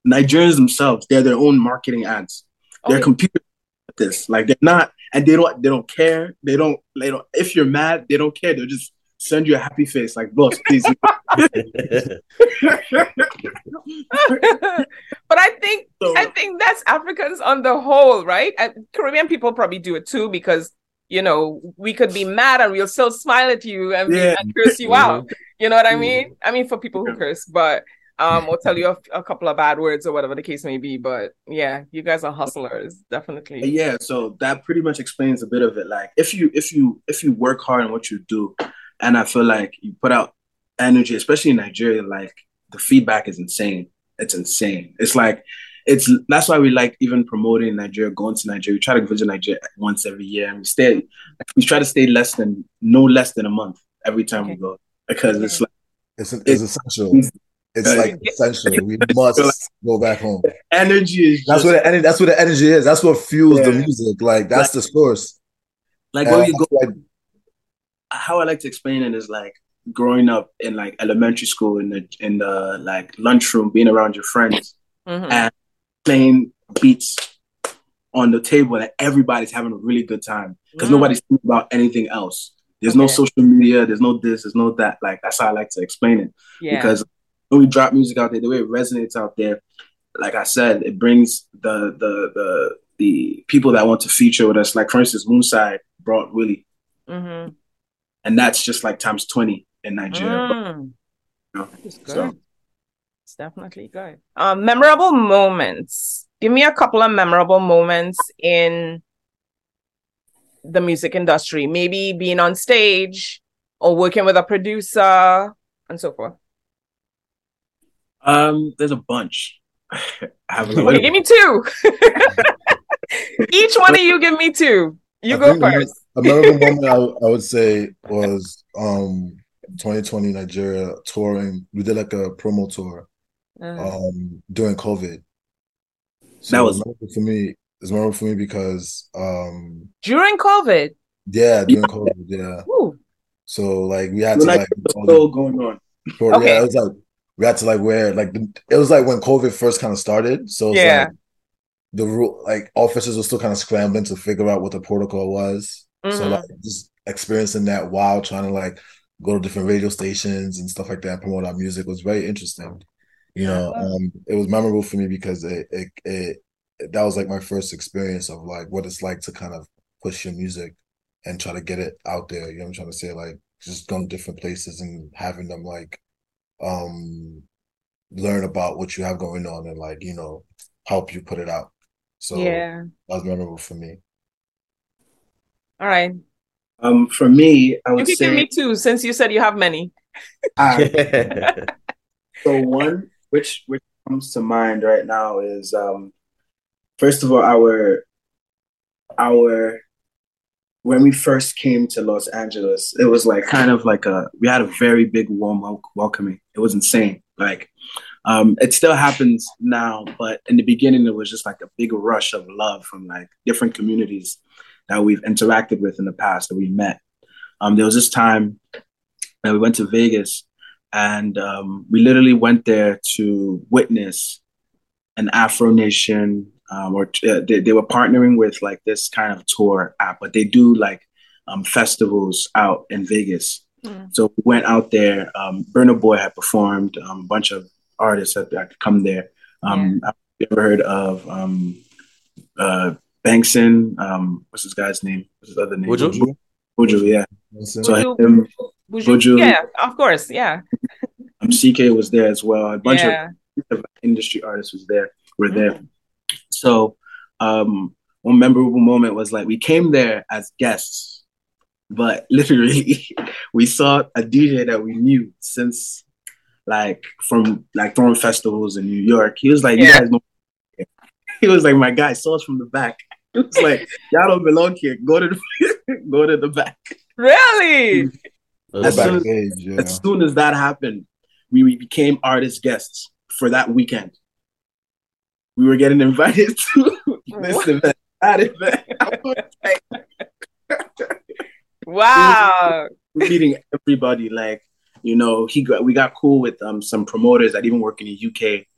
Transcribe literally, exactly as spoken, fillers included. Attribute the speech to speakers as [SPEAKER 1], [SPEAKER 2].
[SPEAKER 1] Nigerians themselves, they're their own marketing ads.
[SPEAKER 2] Oh,
[SPEAKER 1] They're
[SPEAKER 2] yeah.
[SPEAKER 1] computer at this. Like they're not, and they don't they don't care. They don't they don't. If you're mad, they don't care. They'll just send you a happy face, like boss, please.
[SPEAKER 2] But I think
[SPEAKER 1] So,
[SPEAKER 2] I think that's Africans on the whole, right? And Caribbean people probably do it too because you know we could be mad and we'll still smile at you and, be,
[SPEAKER 1] yeah,
[SPEAKER 2] and curse you out. You know what I mean? I mean for people who curse, but um, or tell you a, a couple of bad words or whatever the case may be. But yeah, you guys are hustlers, definitely.
[SPEAKER 1] yeah. So that pretty much explains a bit of it. Like if you if you if you work hard in what you do, and I feel like you put out energy, especially in Nigeria, like the feedback is insane. It's insane. It's like it's that's why we like even promoting Nigeria, going to Nigeria. We try to visit Nigeria once every year, and we stay. Like, we try to stay less than no less than a month every time
[SPEAKER 2] Okay.
[SPEAKER 1] we go because
[SPEAKER 2] Okay.
[SPEAKER 1] it's like
[SPEAKER 3] It's, it's
[SPEAKER 1] it's,
[SPEAKER 3] essential. It's
[SPEAKER 1] uh,
[SPEAKER 3] like essential. We must go back home.
[SPEAKER 1] energy is
[SPEAKER 3] That's
[SPEAKER 1] just,
[SPEAKER 3] what the energy. That's what the energy is. That's what fuels the
[SPEAKER 1] Yeah.
[SPEAKER 3] music. Like that's
[SPEAKER 1] Like-
[SPEAKER 3] the source.
[SPEAKER 1] like
[SPEAKER 3] And
[SPEAKER 1] where you go.
[SPEAKER 3] like
[SPEAKER 1] How I like to explain it is like growing up in like elementary school in the in the like lunchroom, being around your friends
[SPEAKER 2] Mhm.
[SPEAKER 1] and playing beats on the table, and everybody's having a really good time because
[SPEAKER 2] Mm.
[SPEAKER 1] nobody's thinking about anything else. There's no
[SPEAKER 2] Okay.
[SPEAKER 1] social media, there's no this, there's no that. Like that's how I like to explain it.
[SPEAKER 2] Yeah.
[SPEAKER 1] Because when we drop music out there, the way it resonates out there, like I said, it brings the the the the people that want to feature with us. Like for instance, Moonside brought Willie,
[SPEAKER 2] Mm-hmm.
[SPEAKER 1] and that's just like times twenty in Nigeria. But,
[SPEAKER 2] Mm.
[SPEAKER 1] you know,
[SPEAKER 2] That's good.
[SPEAKER 1] so
[SPEAKER 2] It's definitely good. Um, memorable moments. Give me a couple of memorable moments in the music industry. Maybe being on stage or working with a producer and so forth.
[SPEAKER 1] um, there's a bunch. I have a
[SPEAKER 2] Okay, give me two. Each one of you give me two. You
[SPEAKER 3] I
[SPEAKER 2] go
[SPEAKER 3] think a me-
[SPEAKER 2] first.
[SPEAKER 3] A memorable moment I, I would say was um twenty twenty Nigeria touring. We did like a promo tour
[SPEAKER 2] Uh,
[SPEAKER 3] um during COVID. So
[SPEAKER 1] That
[SPEAKER 3] it
[SPEAKER 1] was-
[SPEAKER 3] was memorable for me. It's memorable for me because um
[SPEAKER 2] during COVID.
[SPEAKER 3] yeah, during COVID, yeah.
[SPEAKER 2] Ooh.
[SPEAKER 3] So like we had
[SPEAKER 1] Well,
[SPEAKER 3] to
[SPEAKER 1] like,
[SPEAKER 3] like all
[SPEAKER 1] still
[SPEAKER 3] the-
[SPEAKER 1] going on.
[SPEAKER 3] for-
[SPEAKER 2] Okay.
[SPEAKER 3] yeah, it was like we had to like wear like the, it was like when COVID first kind of started. So it's
[SPEAKER 2] Yeah.
[SPEAKER 3] like the rule like officers were still kind of scrambling to figure out what the protocol was. So
[SPEAKER 2] Mhm.
[SPEAKER 3] like just experiencing that while trying to like go to different radio stations and stuff like that, promote our music was very interesting. You know,
[SPEAKER 2] Yeah.
[SPEAKER 3] um, it was memorable for me because it, it it that was like my first experience of like what it's like to kind of push your music and try to get it out there. You know what I'm trying to say? Like just going to different places and having them like um learn about what you have going on and like, you know, help you put it out. So
[SPEAKER 2] Yeah.
[SPEAKER 3] that was memorable for me.
[SPEAKER 2] All right.
[SPEAKER 1] Um, for me, I
[SPEAKER 2] You
[SPEAKER 1] would
[SPEAKER 2] can give
[SPEAKER 1] say
[SPEAKER 2] me two since you said you have many.
[SPEAKER 1] uh, so one which which comes to mind right now is um first of all our our when we first came to Los Angeles, it was like kind of like a we had a very big warm wel- welcoming. It was insane. Like um it still happens now, but in the beginning it was just like a big rush of love from like different communities that we've interacted with in the past that we met. Um there was this time that we went to Vegas and um we literally went there to witness an Afro Nation, um, or uh, they, they were partnering with like this kind of tour app, but they do like um, festivals out in Vegas.
[SPEAKER 2] Mm.
[SPEAKER 1] So we went out there. Um, Burna Boy had performed. Um, a bunch of artists had, had come there. Um, Have you ever heard of um, uh, Bankson? Um, what's this guy's name? What's his other name?
[SPEAKER 4] Buju?
[SPEAKER 1] Buju, yeah.
[SPEAKER 3] Listen,
[SPEAKER 1] So
[SPEAKER 2] Buju.
[SPEAKER 1] him,
[SPEAKER 2] Buju?
[SPEAKER 1] Buju.
[SPEAKER 2] Yeah, of course. Yeah.
[SPEAKER 1] um, C K was there as well. A bunch
[SPEAKER 2] Yeah.
[SPEAKER 1] of industry artists was there. Were there.
[SPEAKER 2] Mm.
[SPEAKER 1] So um, one memorable moment was like we came there as guests, but literally we saw a D J that we knew since like from like throwing festivals in New York. He was like,
[SPEAKER 2] Yeah.
[SPEAKER 1] you guys know. He was like, my guy saw us from the back. He was like, y'all don't belong here. Go to the go to the back.
[SPEAKER 2] Really?
[SPEAKER 3] go
[SPEAKER 1] As soon as,
[SPEAKER 3] backstage, yeah.
[SPEAKER 1] as soon as that happened, we, we became artist guests for that weekend. We were getting invited to this
[SPEAKER 2] What?
[SPEAKER 1] event, that event. I was like,
[SPEAKER 2] Wow.
[SPEAKER 1] we're meeting everybody. Like, you know, he got we got cool with um some promoters that even work in the U K.